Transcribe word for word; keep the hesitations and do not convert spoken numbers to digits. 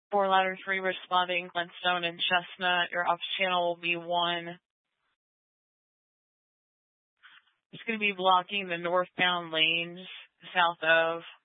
four ladder three responding, Glenstone and Chestnut. Your ops channel will be one. It's going to be blocking the northbound lanes south of